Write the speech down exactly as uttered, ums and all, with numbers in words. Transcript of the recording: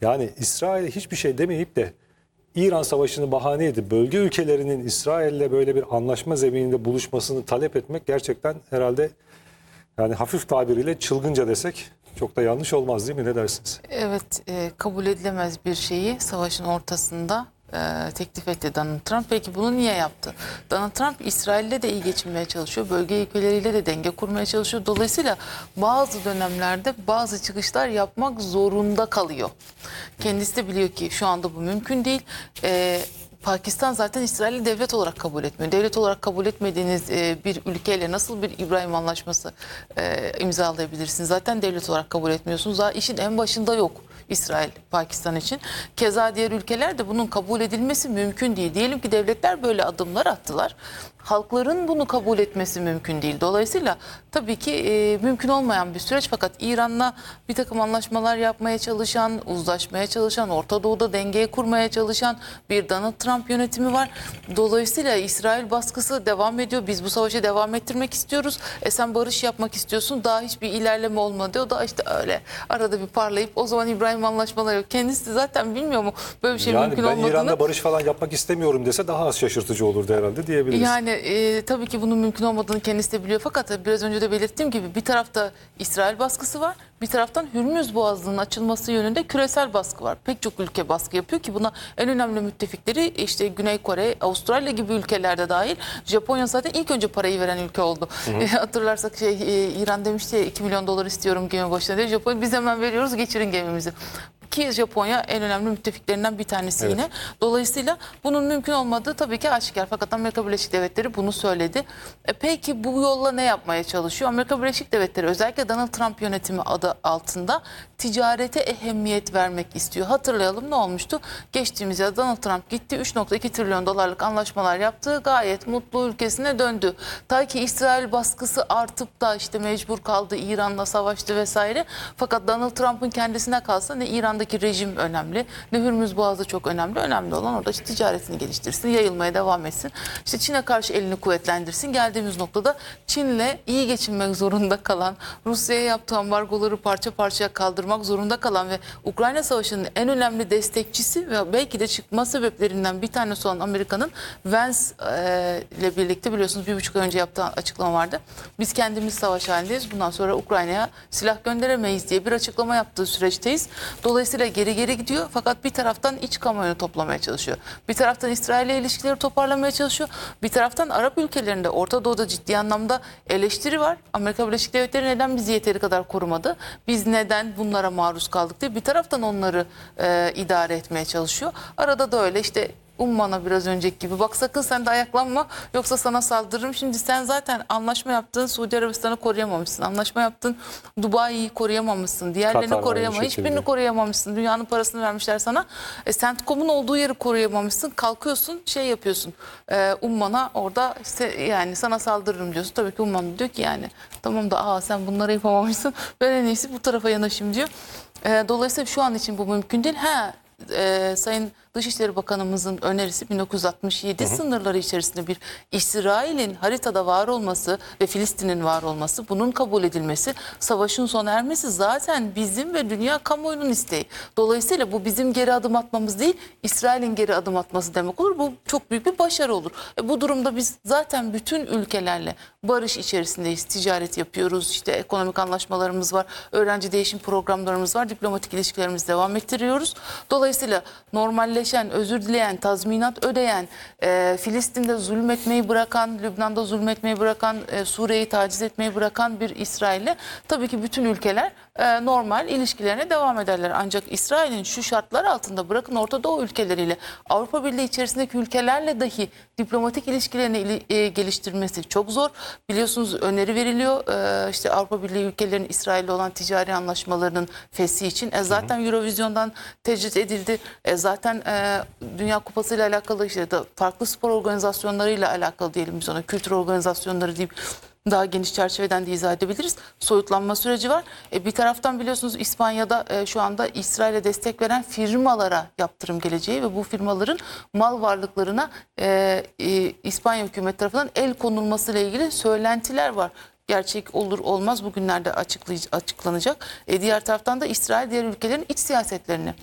Yani İsrail hiçbir şey demeyip de İran Savaşı'nı bahane edip bölge ülkelerinin İsrail'le böyle bir anlaşma zemininde buluşmasını talep etmek gerçekten herhalde, yani hafif tabiriyle çılgınca desek çok da yanlış olmaz değil mi? Ne dersiniz? Evet, e, kabul edilemez bir şeyi savaşın ortasında e, teklif etti Donald Trump. Peki bunu niye yaptı? Donald Trump İsrail'le de iyi geçinmeye çalışıyor. Bölge ülkeleriyle de denge kurmaya çalışıyor. Dolayısıyla bazı dönemlerde bazı çıkışlar yapmak zorunda kalıyor. Kendisi de biliyor ki şu anda bu mümkün değil. E, Pakistan zaten İsrail'i devlet olarak kabul etmiyor. Devlet olarak kabul etmediğiniz e, bir ülkeyle nasıl bir İbrahim Anlaşması e, imzalayabilirsiniz? Zaten devlet olarak kabul etmiyorsunuz. Daha işin en başında yok İsrail, Pakistan için. Keza diğer ülkeler de bunun kabul edilmesi mümkün değil. Diyelim ki devletler böyle adımlar attılar. Halkların bunu kabul etmesi mümkün değil. Dolayısıyla tabii ki e, mümkün olmayan bir süreç, fakat İran'la bir takım anlaşmalar yapmaya çalışan, uzlaşmaya çalışan, Orta Doğu'da dengeyi kurmaya çalışan bir Donald Trump yönetimi var. Dolayısıyla İsrail baskısı devam ediyor. Biz bu savaşı devam ettirmek istiyoruz. E sen barış yapmak istiyorsun. Daha hiçbir ilerleme olmadı. O da işte öyle arada bir parlayıp o zaman İbrahim anlaşmaları yok. Kendisi zaten bilmiyor mu böyle bir şey Yani mümkün ben olmadığını? İran'da barış falan yapmak istemiyorum dese daha az şaşırtıcı olurdu herhalde diyebiliriz. Yani e, tabii ki bunun mümkün olmadığını kendisi de biliyor, fakat biraz önce de belirttiğim gibi bir tarafta İsrail baskısı var, bir taraftan Hürmüz Boğazı'nın açılması yönünde küresel baskı var. Pek çok ülke baskı yapıyor ki buna en önemli müttefikleri işte Güney Kore, Avustralya gibi ülkelerde dahil. Japonya zaten ilk önce parayı veren ülke oldu. Hı hı. E, hatırlarsak şey e, İran demişti ya, iki milyon dolar istiyorum gemi başına diye. Japonya biz hemen veriyoruz, geçirin gemimizi. Ki Japonya en önemli müttefiklerinden bir tanesi yine. Evet. Dolayısıyla bunun mümkün olmadığı tabii ki aşikar. Fakat Amerika Birleşik Devletleri bunu söyledi. E peki bu yolla ne yapmaya çalışıyor? Amerika Birleşik Devletleri özellikle Donald Trump yönetimi adı altında ticarete ehemmiyet vermek istiyor. Hatırlayalım, ne olmuştu? Geçtiğimiz yıl Donald Trump gitti, üç nokta iki trilyon dolarlık anlaşmalar yaptı. Gayet mutlu ülkesine döndü. Ta ki İsrail baskısı artıp da işte mecbur kaldı, İran'la savaştı vesaire. Fakat Donald Trump'ın kendisine kalsa ne İran'daki rejim önemli, ne Hürmüz Boğazı çok önemli. Önemli olan orada işte ticaretini geliştirsin, yayılmaya devam etsin. İşte Çin'e karşı elini kuvvetlendirsin. Geldiğimiz noktada Çin'le iyi geçinmek zorunda kalan, Rusya'ya yaptığı ambargoları parça parça kaldırmak zorunda kalan ve Ukrayna Savaşı'nın en önemli destekçisi ve belki de çıkma sebeplerinden bir tanesi olan Amerika'nın Vance e, ile birlikte, biliyorsunuz bir buçuk ay önce yaptığı açıklama vardı. Biz kendimiz savaş halindeyiz. Bundan sonra Ukrayna'ya silah gönderemeyiz diye bir açıklama yaptığı süreçteyiz. Dolayısıyla geri geri gidiyor, fakat bir taraftan iç kamuoyunu toplamaya çalışıyor. Bir taraftan İsrail ile ilişkileri toparlamaya çalışıyor. Bir taraftan Arap ülkelerinde, Orta Doğu'da ciddi anlamda eleştiri var. Amerika Birleşik Devletleri neden bizi yeteri kadar korumadı? Biz neden bunlara maruz kaldık diye bir taraftan onları e, idare etmeye çalışıyor. Arada da öyle işte Umman'a biraz önceki gibi, bak sakın sen de ayaklanma yoksa sana saldırırım. Şimdi sen zaten anlaşma yaptın, Suudi Arabistan'ı koruyamamışsın. Anlaşma yaptın, Dubai'yi koruyamamışsın. Diğerlerini koruyamamışsın. Hiçbirini koruyamamışsın. Dünyanın parasını vermişler sana. E, Centcom'un olduğu yeri koruyamamışsın. Kalkıyorsun şey yapıyorsun. E, Umman'a orada işte, yani sana saldırırım diyorsun. Tabii ki Umman diyor ki yani tamam da aa sen bunları yapamamışsın. Ben en iyisi bu tarafa yanaşayım diyor. E, dolayısıyla şu an için bu mümkün değil. Ha, e, Sayın Dışişleri Bakanımızın önerisi bin dokuz yüz altmış yedi hı hı. sınırları içerisinde bir İsrail'in haritada var olması ve Filistin'in var olması, bunun kabul edilmesi, savaşın sona ermesi zaten bizim ve dünya kamuoyunun isteği. Dolayısıyla bu bizim geri adım atmamız değil, İsrail'in geri adım atması demek olur. Bu çok büyük bir başarı olur. E bu durumda biz zaten bütün ülkelerle barış içerisindeyiz, ticaret yapıyoruz, işte ekonomik anlaşmalarımız var, öğrenci değişim programlarımız var, diplomatik ilişkilerimizi devam ettiriyoruz. Dolayısıyla normalleşen, özür dileyen, tazminat ödeyen, e, Filistin'de zulmetmeyi bırakan, Lübnan'da zulmetmeyi bırakan, e, Suriye'yi taciz etmeyi bırakan bir İsrail'le tabii ki bütün ülkeler e, normal ilişkilerine devam ederler. Ancak İsrail'in şu şartlar altında, bırakın Orta Doğu ülkeleriyle, Avrupa Birliği içerisindeki ülkelerle dahi diplomatik ilişkilerini ili, e, geliştirmesi çok zor. Biliyorsunuz öneri veriliyor e, işte Avrupa Birliği ülkelerinin İsrail'le olan ticari anlaşmalarının feshi için. E, zaten hı hı. Eurovizyon'dan tecrit edildi. E, zaten e, Dünya Kupası ile alakalı, işte da farklı spor organizasyonlarıyla alakalı diyelim biz ona, kültür organizasyonları deyip daha geniş çerçeveden de izah edebiliriz. Soyutlanma süreci var. E, bir taraftan biliyorsunuz İspanya'da e, şu anda İsrail'e destek veren firmalara yaptırım geleceği ve bu firmaların mal varlıklarına e, e, İspanya hükümeti tarafından el konulması ile ilgili söylentiler var. Gerçek olur olmaz bugünlerde açıklanacak. E, diğer taraftan da İsrail diğer ülkelerin iç siyasetlerini